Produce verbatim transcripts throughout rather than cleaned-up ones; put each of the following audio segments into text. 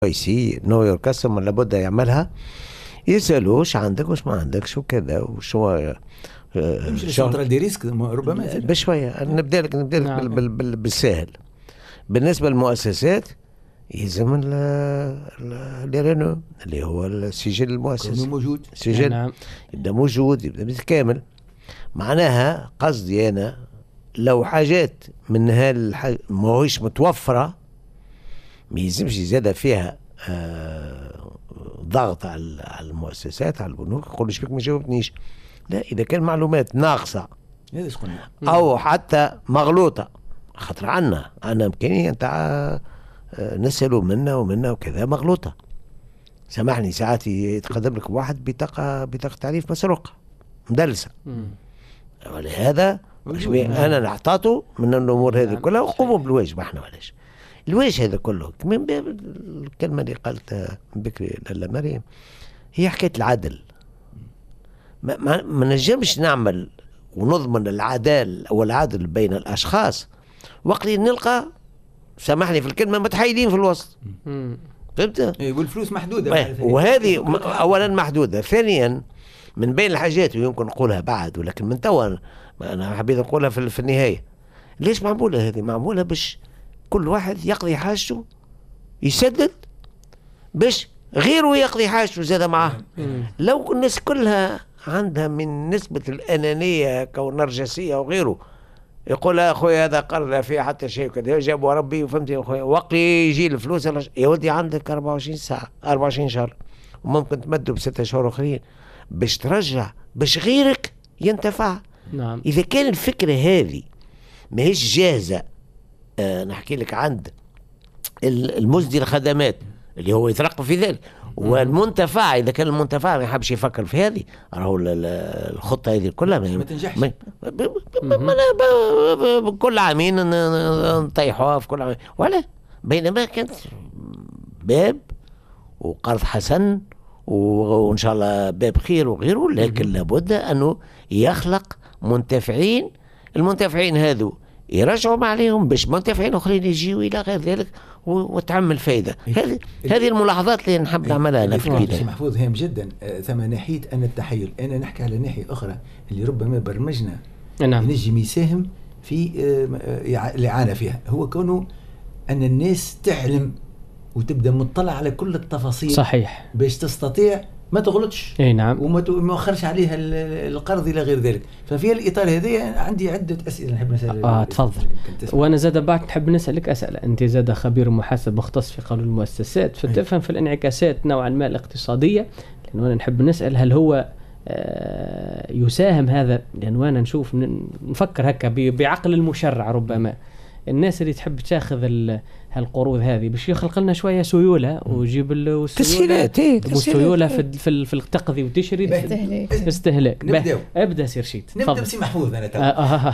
كويسي نو يور كاستمر لابد يعملها، يسألوا وش عندك وش ما عندكش وكذا وشو مش سنترال دي ريسك ربما بشويه. نبدا لك نبدا لك نعم. بال بال بالسهل. بالنسبه للمؤسسات يلزم الرينو اللي هو السجل المؤسسي موجود، سجل نعم. يبدا موجود، يبدا بالكامل. معناها قصدي انا لو حاجات من هالحاجة ماهيش متوفره ما يلزمش زياده فيها آه ضغط على المؤسسات على البنوك يقول ايش بك ما جاوبتنيش. لا، اذا كان معلومات ناقصه او حتى مغلوطه، خاطر عنا عنا امكانيه نتاع نسالوا منا ومنا وكذا مغلوطه. سامحني ساعات يتقدم لك واحد بطاقه بطاقه تعريف مسروقه مدلسه، ولهذا انا نعطاته من الامور هذه كلها وقوموا بالواجب. احنا ولاش الواجب هذا كله من باب الكلمه اللي قالتها بكري لاله مريم، هي حكايه العدل. ما, ما, ما نجمش نعمل ونضمن العدال او العدل بين الاشخاص وقت نلقى سامحني في الكلمه متحايلين في الوسط. فهمت؟ والفلوس محدوده، وهذه اولا محدوده. ثانيا من بين الحاجات ويمكن نقولها بعد، ولكن من توا انا حبيت نقولها في, في النهايه، ليش معموله هذه؟ معموله باش كل واحد يقضي حاجته يسدد باش غيره يقضي حاجته زاد معاه. لو الناس كلها عندها من نسبة الأنانية كونرجسية وغيره، يقول يا أخوي هذا قرض لا فيه حتى شيء كذا جابوا ربي وفهمت يا أخوي، وقت يجي الفلوس يا ولدي عندك أربعة وعشرين ساعة أربعة وعشرين شهر وممكن تمدوا بستة شهور أخرين باش ترجع باش غيرك ينتفع. نعم. إذا كان الفكرة هذه ماهيش جاهزة، آه نحكي لك عند المسدي الخدمات اللي هو يترقب في ذلك، والمنتفع إذا كان المنتفع ما يحبش يفكر في هذه، راهو الخطة هذه كلها ما تنجحش. كل عامين نطيحوها في كل عامين، ولا بينما كانت باب وقرض حسن وإن شاء الله باب خير وغيره، لكن لابد أنه يخلق منتفعين. المنتفعين هذو يرجعوا ما عليهم باش منتفعين اخرين يجيوا الى غير ذلك وتعمل فايده. هذه هذه الملاحظات اللي نحب نعملها انا في البدايه. محفوظ هام جدا. ثم ناحيه ان التحيل، انا نحكي على ناحيه اخرى اللي ربما برمجنا نعم. ينجم يساهم في الاعانه فيها، هو كونه ان الناس تعلم وتبدا مطلع على كل التفاصيل صحيح باش تستطيع ما تغلطش. اي نعم. وما تؤخرش عليها القرض الى غير ذلك. ففي الاطار هذا عندي عده اسئله نحب نسال. اه تفضل. وانا زاد بعد نحب نسالك اسئله. انت زاد خبير محاسب مختص في قانون المؤسسات، فتفهم في الانعكاسات نوعا ما الاقتصاديه، لانه انا نحب نسال هل هو آه يساهم هذا، لانه انا نشوف نفكر هكا بعقل المشرع، ربما الناس اللي تحب تاخذ هالقروض هذه باش يخلق لنا شويه سيوله ويجيب السيوله والسيوله في في في التقضي وتشري استهلاك. نبداو. ابدا سير شيت. نبدا بسي محفوظ. انا تو اه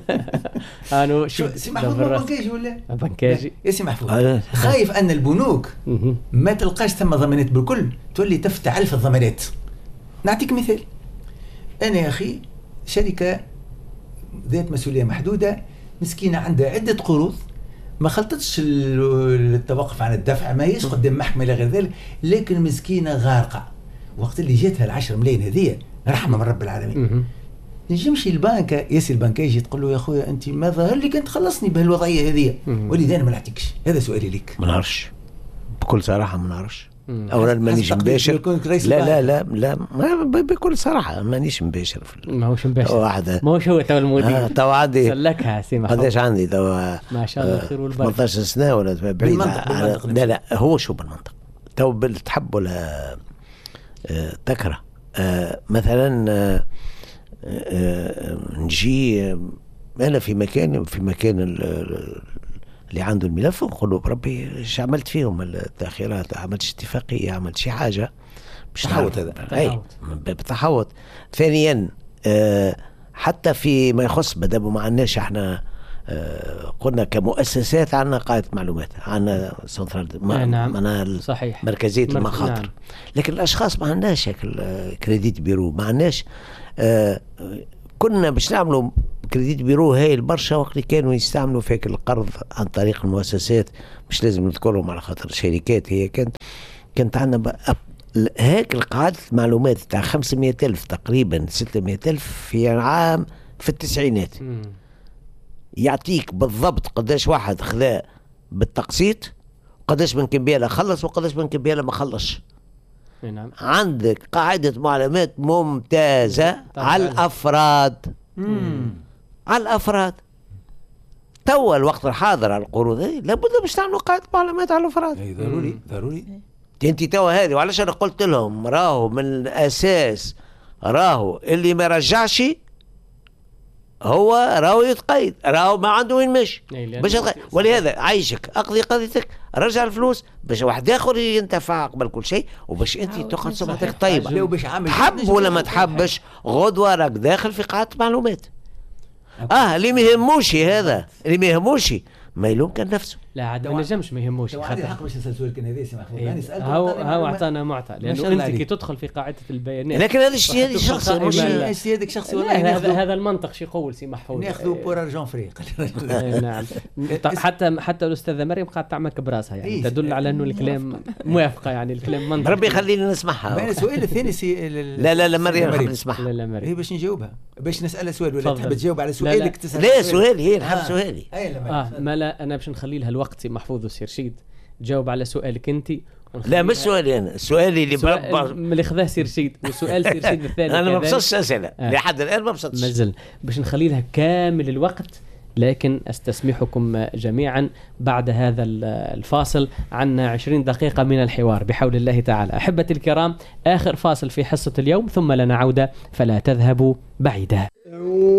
انا شو سي محفوظ بنكاجي ولا بنكاجي يا سي محفوظ؟ خايف ان البنوك ما تلقاش ثم ضمانات بالكل، تولي تفتعل في الضمانات. نعطيك مثال. انا يا اخي شركه ذات مسؤوليه محدوده مسكينه عندها عده قروض ما خلطتش التوقف عن الدفع، ما هيش قدام محكمه الى غير ذلك، لكن مسكينه غارقه. وقت اللي جاتها العشر ملايين هذه رحمه من رب العالمين، نجمشي البنك ياسي البنك يجي تقول له يا خويا انت ما ظهر لي كنت خلصني بهالوضعيه هذه، ولذا انا ما نعطيكش. هذا سؤالي لك. ما نعرفش بكل صراحه، ما نعرفش. اولا مانيش مباشر. لا لا لا لا بكل صراحه مانيش مباشر. ما هوش مباشر واحده، ما هوش هو تو المدير. آه تو عندي سلكها سي محمود. قداش عندي تو؟ ما شاء الله خير والبركه. ثمانية عشر سنه ولا بعيد. لا لا هو شو بالمنطق تو بالتحب ولا آه تكره. آه مثلا آه آه نجي انا في مكان في مكان اللي عنده الملف ونقول له بربي ايش عملت فيهم التاخيرات؟ عملت اتفاقيه، عملت شي حاجه باش تحوط. هذا اي من باب التحوط. ثانيا آه حتى في ما يخص بدأوا ما عندناش احنا آه قلنا كمؤسسات عندنا قاعده معلومات، عندنا سنترال ما نعم. معنا صحيح مركزيه مرك... المخاطر. نعم. لكن الاشخاص ما عندناش هيك كريديت بيرو، ما عندناش. آه كنا باش نعملوا كريديت بيرو هايل برشا وقت اللي كانوا يستعملوا فيك القرض عن طريق المؤسسات، مش لازم نذكرهم على خاطر شركات، هي كانت كانت عندنا هيك القاعدة معلومات تاع خمسمائة ألف تقريبا ستمائة ألف في عام في التسعينات. يعطيك بالضبط قداش واحد خذا بالتقسيط، قداش من كمبيالة خلص وقداش من كمبيالة ما خلصش. نعم. عندك قاعدة معلومات ممتازة على الأفراد. مم. على الأفراد توا الوقت الحاضر على القروض لابد باش تعملوا قاعدة معلومات على الأفراد. اي ضروري ضروري. انت توا هذه، وعلاش انا قلت لهم راهو من الأساس راهو اللي ما رجعش هو راهو يتقيد، راهو ما عنده وين ماشي باش يتقيد. ولهذا عايشك اقضي قضيتك، رجع الفلوس باش واحد اخر ينتفع قبل كل شيء، وباش انت تقعد سمعتك طيبه. لو باش عامل تحب ولا ما تحبش غدوه راك داخل في قاعده معلومات. اه اللي ما يهموش هذا، اللي ما يهموش ما يلوم كان نفسه. لا عاد ما نجمش ما يهموش. عندي الحق باش نسال سؤال كان هذا سي محمود. انا سالت هو هو اعطانا معطى، لانه انت كي تدخل في قاعده البيانات. لكن هذا اجتهادي شخصي مش اجتهادك شخصي والله. هذا هذا المنطق شو يقول سي محفوظ، ناخذوا بور ارجون فري. نعم. حتى حتى الاستاذه مريم قاعده تعمل براسها، يعني تدل على انه الكلام موافقه، يعني الكلام منطقي. ربي يخلينا نسمعها. انا السؤال الثاني سي لا لا لا مريم نحب نسمعها. لا لا مريم هي باش نجاوبها، باش نسالها سؤال ولا تحب تجاوب على سؤالك تسال؟ لا سؤالي هي نحب سؤالي. اه ما لا انا باش نخلي لها الوقت سي محفوظ وسي رشيد تجاوب على سؤالك انت. لا مش سؤالي انا، سؤالي اللي بربع اللي خذاه سي رشيد، وسؤال سي رشيد الثاني انا ما بصصش اسئله آه. لحد الان ما بصصش مازال باش نخلي لها كامل الوقت. لكن استسمحكم جميعا بعد هذا الفاصل، عنا عشرين دقيقة من الحوار بحول الله تعالى. أحبتي الكرام، آخر فاصل في حصة اليوم ثم لنا عودة، فلا تذهبوا بعيدا.